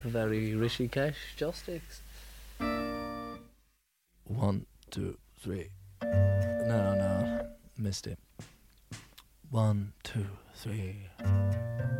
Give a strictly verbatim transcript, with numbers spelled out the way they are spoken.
Very Rishikesh joysticks. One, two, three. No, no, missed it. One, two, three.